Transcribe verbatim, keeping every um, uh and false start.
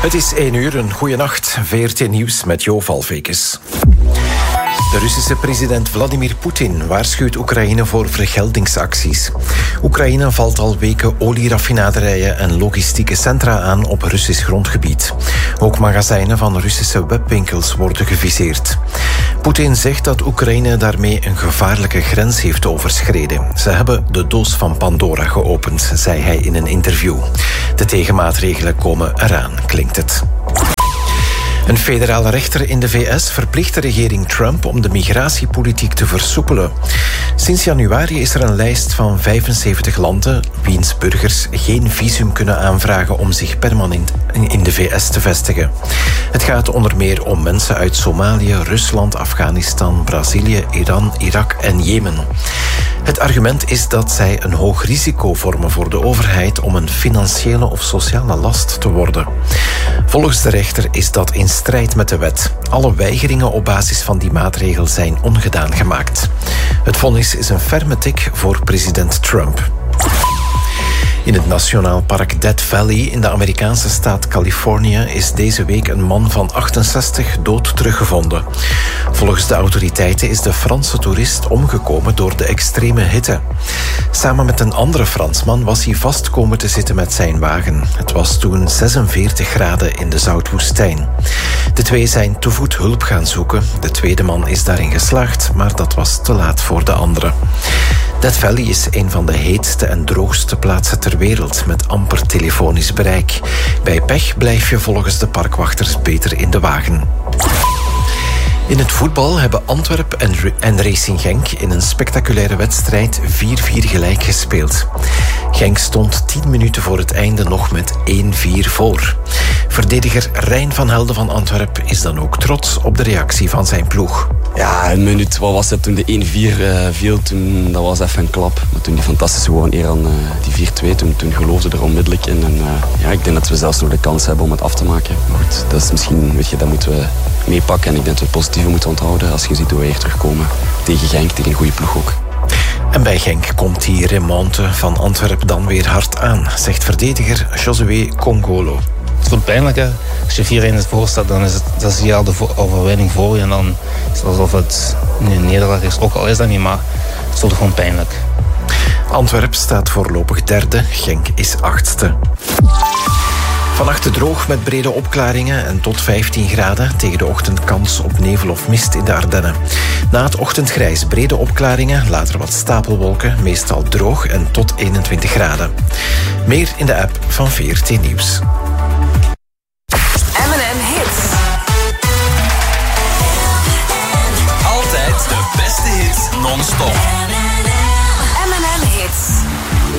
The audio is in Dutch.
Het is één uur, een goeie nacht. V R T Nieuws met Jo Valvekes. De Russische president Vladimir Poetin waarschuwt Oekraïne voor vergeldingsacties. Oekraïne valt al weken olieraffinaderijen en logistieke centra aan op Russisch grondgebied. Ook magazijnen van Russische webwinkels worden geviseerd. Poetin zegt dat Oekraïne daarmee een gevaarlijke grens heeft overschreden. Ze hebben de doos van Pandora geopend, zei hij in een interview. De tegenmaatregelen komen eraan, klinkt het. Een federale rechter in de V S verplicht de regering Trump om de migratiepolitiek te versoepelen. Sinds januari is er een lijst van vijfenzeventig landen wiens burgers geen visum kunnen aanvragen om zich permanent in de V S te vestigen. Het gaat onder meer om mensen uit Somalië, Rusland, Afghanistan, Brazilië, Iran, Irak en Jemen. Het argument is dat zij een hoog risico vormen voor de overheid om een financiële of sociale last te worden. Volgens de rechter is dat in strijd met de wet. Alle weigeringen op basis van die maatregel zijn ongedaan gemaakt. Het vonnis is een ferme tik voor president Trump. In het Nationaal Park Death Valley in de Amerikaanse staat Californië is deze week een man van achtenzestig dood teruggevonden. Volgens de autoriteiten is de Franse toerist omgekomen door de extreme hitte. Samen met een andere Fransman was hij vast komen te zitten met zijn wagen. Het was toen zesenveertig graden in de zoutwoestijn. De twee zijn te voet hulp gaan zoeken. De tweede man is daarin geslaagd, maar dat was te laat voor de andere. Death Valley is een van de heetste en droogste plaatsen ter wereld, met amper telefonisch bereik. Bij pech blijf je volgens de parkwachters beter in de wagen. In het voetbal hebben Antwerp en, en Racing Genk in een spectaculaire wedstrijd vier vier gelijk gespeeld. Genk stond tien minuten voor het einde nog met één vier voor. Verdediger Rijn van Helden van Antwerp is dan ook trots op de reactie van zijn ploeg. Ja, een minuut, wat was het toen de één vier uh, viel, toen, dat was even een klap. Maar toen die fantastische gewoon eer aan uh, die vier twee, toen, toen geloofde er onmiddellijk in. En uh, ja, ik denk dat we zelfs nog de kans hebben om het af te maken. Maar goed, dat is misschien, weet je, dat moeten we meepakken. En ik denk dat we het positieve moeten onthouden als je ziet hoe we hier terugkomen. Tegen Genk, tegen een goede ploeg ook. En bij Genk komt die remonte van Antwerp dan weer hard aan, zegt verdediger Josué Kongolo. Het voelt pijnlijk, hè. Als je vier één voor staat, dan is het, dat zie je al de vo- overwinning voor je. En dan is het alsof het een nederlaag is. Ook al is dat niet, maar het voelt gewoon pijnlijk. Antwerp staat voorlopig derde, Genk is achtste. Vannacht droog met brede opklaringen en tot vijftien graden. Tegen de ochtend kans op nevel of mist in de Ardennen. Na het ochtendgrijs brede opklaringen, later wat stapelwolken, meestal droog en tot eenentwintig graden. Meer in de app van V R T Nieuws. M en M Hits. Altijd de beste hits non-stop.